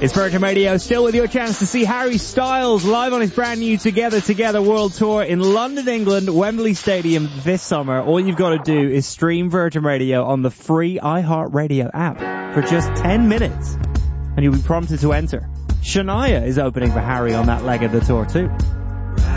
It's Virgin Radio, still with your chance to see Harry Styles live on his brand new Together World Tour in London, England, Wembley Stadium this summer. All you've got to do is stream Virgin Radio on the free iHeartRadio app for just 10 minutes, and you'll be prompted to enter. Shania is opening for Harry on that leg of the tour too.